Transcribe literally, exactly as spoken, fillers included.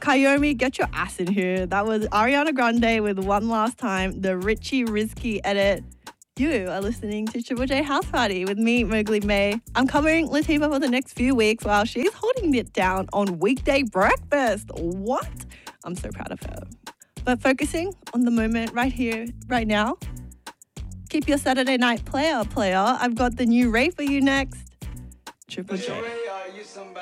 Kayomi, get your ass in here. That was Ariana Grande with One Last Time, the Richie Risky edit. You are listening to Triple J House Party with me, Mowgli May. I'm covering Latifah for the next few weeks while she's holding it down on weekday breakfast. What? I'm so proud of her. But focusing on the moment right here, right now, keep your Saturday night player, player. I've got the new Ray for you next. Triple J.